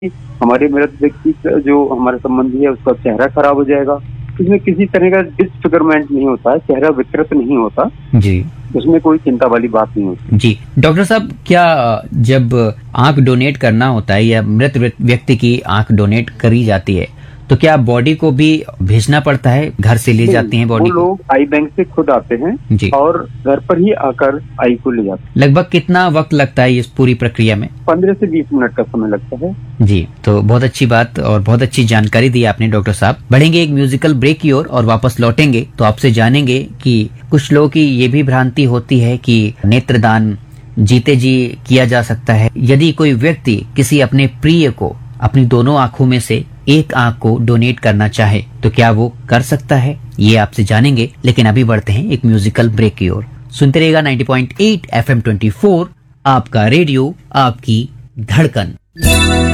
हमारे मृत व्यक्ति का जो हमारे संबंधी है उसका चेहरा खराब हो जाएगा। इसमें किसी तरह का डिसफिगरमेंट नहीं होता है, चेहरा विकृत नहीं होता जी उसमें कोई चिंता वाली बात नहीं होती। जी। डॉक्टर साहब, क्या जब आंख डोनेट करना होता है या मृत व्यक्ति की आंख डोनेट करी जाती है तो क्या बॉडी को भी भेजना पड़ता है, घर से ले जाती हैं बॉडी वो को? लोग आई बैंक से खुद आते हैं जी। और घर पर ही आकर आई को ले जाते हैं। लगभग कितना वक्त लगता है इस पूरी प्रक्रिया में? 15 से 20 मिनट का समय लगता है। जी, तो बहुत अच्छी बात और बहुत अच्छी जानकारी दी आपने डॉक्टर साहब। बढ़ेंगे एक म्यूजिकल ब्रेक की ओर और वापस लौटेंगे तो आपसे जानेंगे कि कुछ लोगों की ये भी भ्रांति होती है कि नेत्रदान जीते जी किया जा सकता है। यदि कोई व्यक्ति किसी अपने प्रिय को अपनी दोनों आंखों में से एक आंख को डोनेट करना चाहे तो क्या वो कर सकता है, ये आपसे जानेंगे। लेकिन अभी बढ़ते हैं एक म्यूजिकल ब्रेक की ओर। सुनते रहेगा 90.8 FM 24, आपका रेडियो, आपकी धड़कन।